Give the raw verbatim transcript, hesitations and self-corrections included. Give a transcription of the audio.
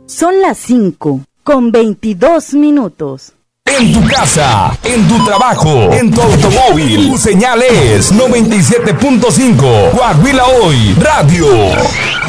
Son las cinco con veintidós minutos. En tu casa, en tu trabajo, en tu automóvil, tu señal es noventa y siete punto cinco. Coahuila Hoy Radio.